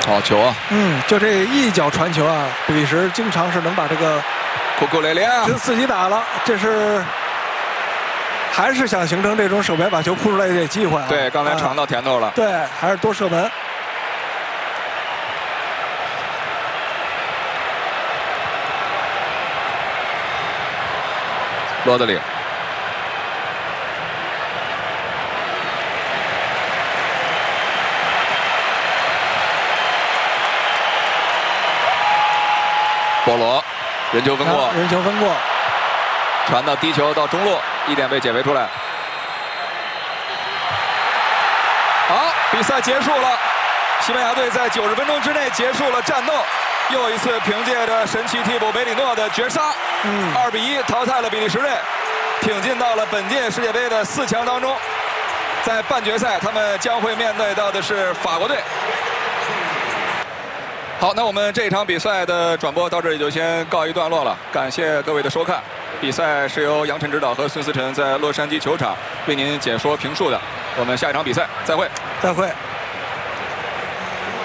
好球啊！ 就这一脚传球啊，比利时经常是能把这个库库雷利亚自己打了，这是还是想形成这种手边把球扑出来的这机会啊。 对，刚才尝到甜头了。 对，还是多射门。 罗德里。波罗，人球分过， 人球分过， 传到低球到中路，1点被解围出来。好，比赛结束了，西班牙队在90分钟之内结束了战斗，又一次凭借着神奇替补贝里诺的绝杀，2比1淘汰了比利时队，挺进到了本届世界杯的4强当中。在半决赛，他们将会面对到的是法国队。好，那我们这场比赛的转播到这里就先告一段落了，感谢各位的收看。比赛是由杨晨指导和孙思辰在洛杉矶球场为您解说评述的。我们下一场比赛再会。 再会。